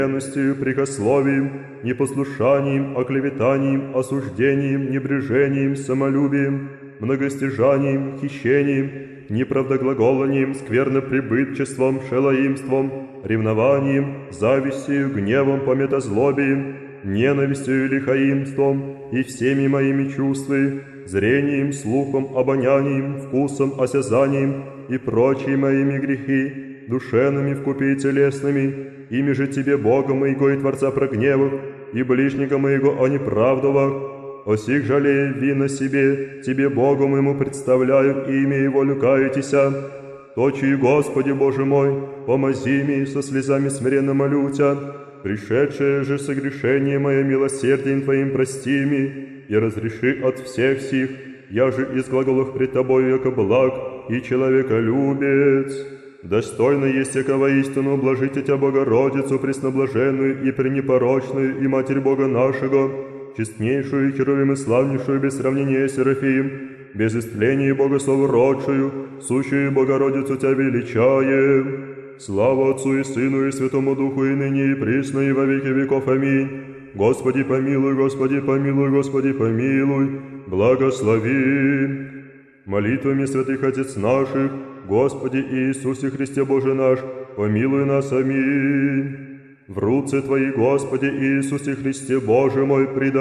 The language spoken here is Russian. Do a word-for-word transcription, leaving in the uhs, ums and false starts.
Ленностью, прикословием, непослушанием, оклеветанием, осуждением, небрежением, самолюбием, многостяжанием, хищением, неправдоглаголанием, скверноприбытчеством, шелоимством, ревнованием, завистью, гневом, пометозлобием, ненавистью и лихаимством, и всеми моими чувствами, зрением, слухом, обонянием, вкусом, осязанием и прочие моими грехи, душевными вкупе и телесными, ими же Тебе, Бога моего и Творца прогневах, и ближнего моего о неправдовах, о сих жалея вина себе, Тебе, Богу моему, представляю имя Его люкаетеся. Точи, Господи Боже мой, помози мне, со слезами смиренно молю Тя, пришедшее же согрешение мое милосердием Твоим прости ми, и разреши от всех сих, я же из глаголов пред Тобою, яко благ и человеколюбец. Достойно есть, яко воистину блажите Тя Богородицу, пресноблаженную и пренепорочную, и Матерь Бога нашего, честнейшую, херувим и славнейшую, без сравнения Серафим, без истления Богослову родшую, сущую Богородицу Тя величаем. Слава Отцу и Сыну и Святому Духу, и ныне, и присно, и во веки веков. Аминь. Господи помилуй, Господи помилуй, Господи помилуй, благослови. Молитвами святых Отец наших, Господи Иисусе Христе Боже наш, помилуй нас. Аминь. В руце Твои, Господи Иисусе Христе Боже мой, предай